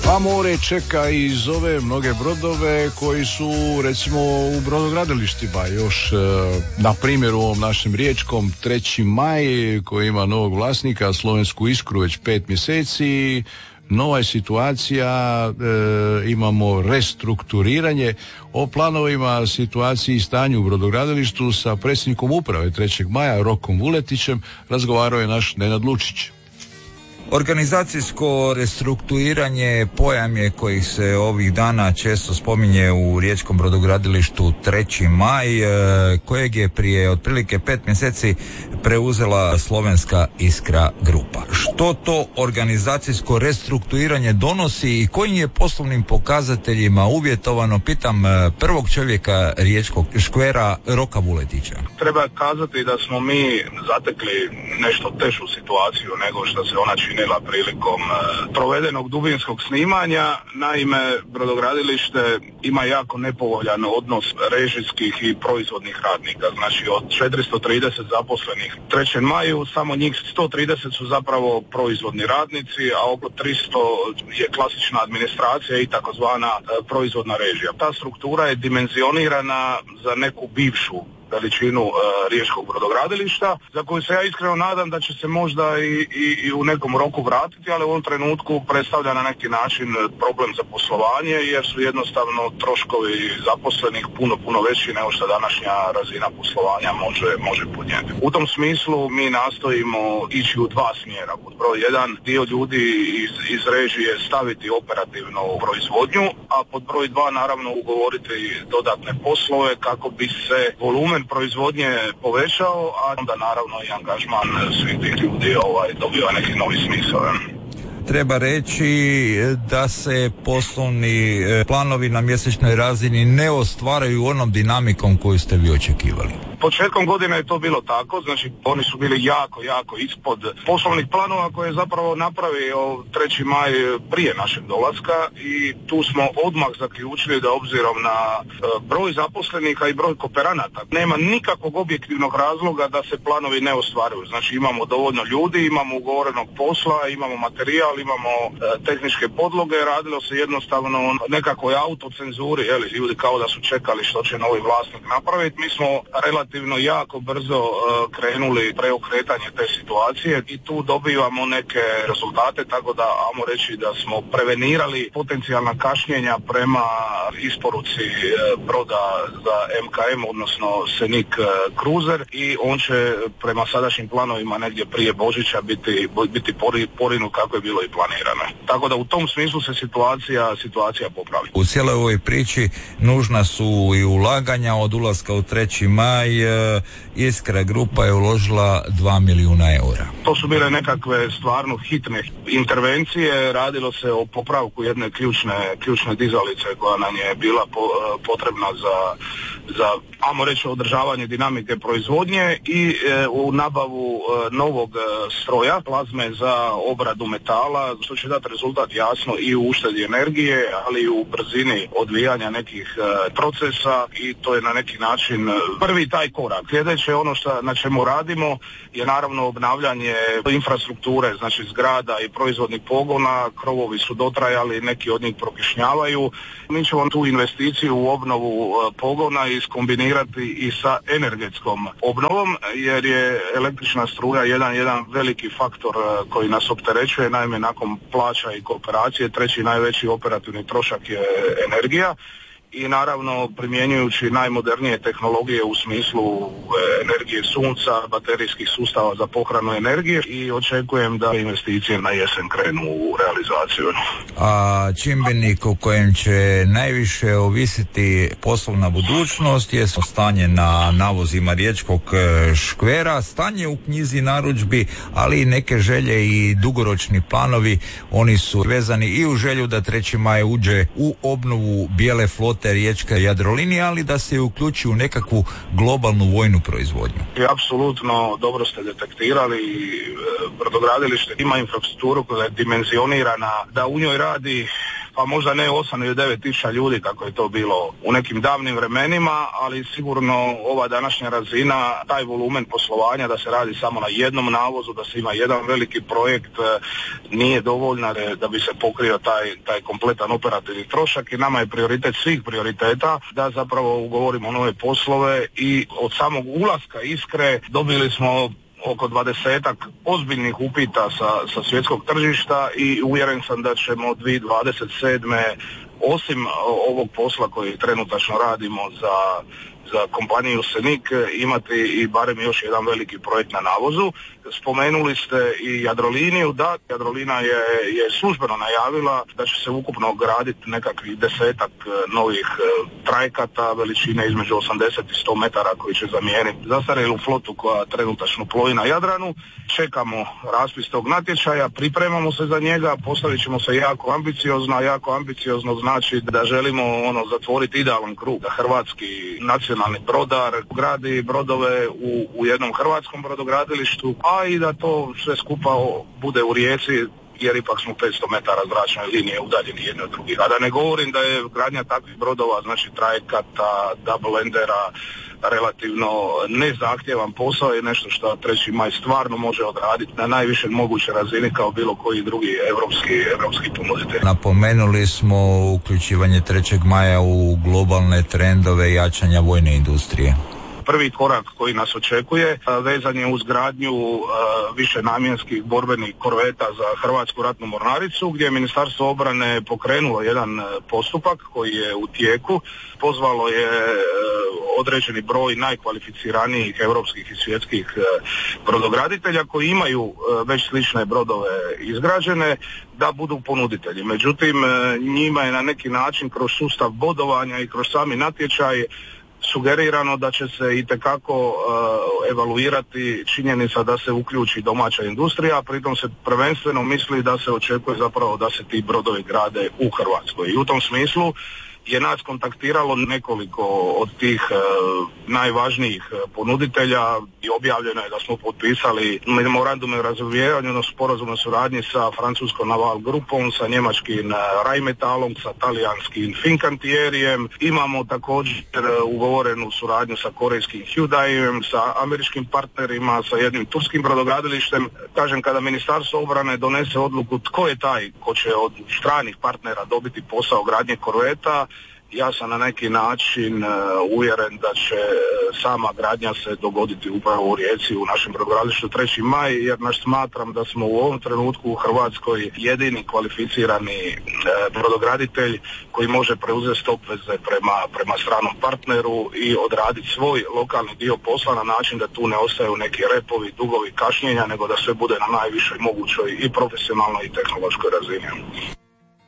A more čeka i zove mnoge brodove koji su recimo u brodogradilištima još, na primjer u ovom našem riječkom 3. maj koji ima novog vlasnika, Slovensku Iskru već 5 mjeseci. Nova je situacija, imamo restrukturiranje. O planovima, situaciji i stanju u brodogradilištu sa predsjednikom uprave 3. maja Rokom Vuletićem razgovarao je naš Nenad Lučić. Organizacijsko restrukturiranje pojam je koji se ovih dana često spominje u riječkom brodogradilištu 3. maj, kojeg je prije otprilike 5 mjeseci preuzela Slovenska Iskra grupa. Što to organizacijsko restrukturiranje donosi i kojim je poslovnim pokazateljima uvjetovano, pitam prvog čovjeka riječkog škvera Roka Vuletića. Treba kazati da smo mi zatekli nešto težu situaciju nego što se ona činila prilikom provedenog dubinskog snimanja. Naime, brodogradilište ima jako nepovoljan odnos režijskih i proizvodnih radnika. Znači od 430 zaposlenih 3. maju, samo njih 130 su zapravo proizvodni radnici, a oko 300 je klasična administracija i takozvana proizvodna režija. Ta struktura je dimenzionirana za neku bivšu veličinu riječkog brodogradilišta, za koju se ja iskreno nadam da će se možda i u nekom roku vratiti, ali u ovom trenutku predstavlja na neki način problem za poslovanje, jer su jednostavno troškovi zaposlenih puno veći nego što današnja razina poslovanja može podnijeti. U tom smislu mi nastojimo ići u dva smjera. Pod broj 1, dio ljudi iz režije staviti operativno u proizvodnju, a pod broj 2 naravno ugovoriti dodatne poslove kako bi se volumen proizvodnje povećao, a onda naravno i angažman svih tih ljudi dobiva neki novi smisao. Treba reći da se poslovni planovi na mjesečnoj razini ne ostvaraju onom dinamikom koju ste vi očekivali. Početkom godine je to bilo tako, znači oni su bili jako ispod poslovnih planova koje je zapravo napravio 3. maj prije našeg dolaska i tu smo odmah zaključili da obzirom na broj zaposlenih, a i broj kooperanata, nema nikakvog objektivnog razloga da se planovi ne ostvaruju. Znači imamo dovoljno ljudi, imamo ugovorenog posla, imamo materijal, imamo tehničke podloge, radilo se jednostavno o nekakvoj autocenzuri, ljudi kao da su čekali što će novi vlasnik napraviti. Mi smo relativno jako brzo krenuli preokretanje te situacije i tu dobivamo neke rezultate, tako da ajmo reći da smo prevenirali potencijalna kašnjenja prema isporuci broda za MKM, odnosno Senik Cruiser, i on će prema sadašnjim planovima negdje prije Božića biti porinut kako je bilo i planirano. Tako da u tom smislu se situacija popravi. U cijeloj ovoj priči nužna su i ulaganja. Od ulaska u 3. maj Iskra grupa je uložila 2 milijuna eura. To su bile nekakve stvarno hitne intervencije, radilo se o popravku jedne ključne dizalice koja nam je bila potrebna za ajmo reći održavanje dinamike proizvodnje i u nabavu novog stroja, plazme za obradu metala, što će dati rezultat jasno i u uštedi energije, ali i u brzini odvijanja nekih procesa, i to je na neki način prvi taj korak. Sljedeće ono na čemu radimo je naravno obnavljanje infrastrukture, znači zgrada i proizvodnih pogona. Krovovi su dotrajali, neki od njih prokišnjavaju. Mi ćemo tu investiciju u obnovu pogona iskombinirati i sa energetskom obnovom, jer je električna struja jedan veliki faktor koji nas opterećuje. Naime, nakon plaća i kooperacije 3. najveći operativni trošak je energija. I naravno primjenjujući najmodernije tehnologije u smislu energije sunca, baterijskih sustava za pohranu energije, i očekujem da investicije na jesen krenu u realizaciju. A čimbenik u kojem će najviše ovisiti poslovna budućnost je stanje na navozima riječkog škvera, stanje u knjizi narudžbi, ali i neke želje i dugoročni planovi. Oni su vezani i u želju da 3. maj uđe u obnovu bijele flote riječka Jadrolinije, ali da se uključi u nekakvu globalnu vojnu proizvodnju. Apsolutno dobro ste detektirali. Brodogradilište ima infrastrukturu koja je dimenzionirana da u njoj radi pa možda ne 8 ili 9 tisuća ljudi kako je to bilo u nekim davnim vremenima, ali sigurno ova današnja razina, taj volumen poslovanja da se radi samo na jednom navozu, da se ima jedan veliki projekt, nije dovoljna da bi se pokrio taj kompletan operativni trošak i nama je prioritet svih prioriteta da zapravo ugovorimo nove poslove i od samog ulaska Iskre dobili smo oko 20-ak ozbiljnih upita sa svjetskog tržišta i uvjeren sam da ćemo 2027. osim ovog posla koji trenutačno radimo za kompaniju Senik imati i barem još jedan veliki projekt na navozu. Spomenuli ste i Jadroliniju, da, Jadrolina je službeno najavila da će se ukupno graditi nekakvih 10-ak novih trajekata veličine između 80 i 100 metara koji će zamijeniti zastarjelu flotu koja trenutačno plovi na Jadranu. Čekamo raspis tog natječaja, pripremamo se za njega, postavit ćemo se jako ambiciozno, a jako ambiciozno znači da želimo zatvoriti idealan krug, da hrvatski nacionalni brodar gradi brodove u jednom hrvatskom brodogradilištu, a i da to sve skupa bude u Rijeci, jer ipak smo 500 metara zračne linije udaljeni jedni od drugih. A da ne govorim da je gradnja takvih brodova, znači trajekata, double endera, relativno nezahtjevan posao i nešto što 3. maj stvarno može odraditi na najvišoj mogućoj razini kao bilo koji drugi evropski ponuditelj. Napomenuli smo uključivanje 3. maja u globalne trendove jačanja vojne industrije. Prvi korak koji nas očekuje vezan je uz gradnju višenamjenskih borbenih korveta za Hrvatsku ratnu mornaricu, gdje je Ministarstvo obrane pokrenulo jedan postupak koji je u tijeku. Pozvalo je određeni broj najkvalificiranijih europskih i svjetskih brodograditelja koji imaju već slične brodove izgrađene da budu ponuditelji. Međutim, njima je na neki način kroz sustav bodovanja i kroz sami natječaj sugerirano da će se itekako evaluirati činjenica da se uključi domaća industrija, a pritom se prvenstveno misli da se očekuje zapravo da se ti brodovi grade u Hrvatskoj. I u tom smislu je nas kontaktiralo nekoliko od tih najvažnijih ponuditelja i objavljeno je da smo potpisali memorandume o razumijevanju na sporazumnoj suradnji sa francuskom Naval grupom, sa njemačkim Rheinmetallom, sa talijanskim Fincantierijem. Imamo također ugovorenu suradnju sa korejskim Hyundaiem, sa američkim partnerima, sa jednim turskim brodogradilištem. Kažem, kada Ministarstvo obrane donese odluku tko je taj ko će od stranih partnera dobiti posao gradnje korveta, ja sam na neki način uvjeren da će sama gradnja se dogoditi upravo u Rijeci, u našem brodogradilištu 3. maj, jer smatram da smo u ovom trenutku u Hrvatskoj jedini kvalificirani brodograditelj koji može preuzeti obveze prema stranom partneru i odraditi svoj lokalni dio posla na način da tu ne ostaju neki repovi, dugovi, kašnjenja, nego da sve bude na najvišoj mogućoj i profesionalnoj i tehnološkoj razini.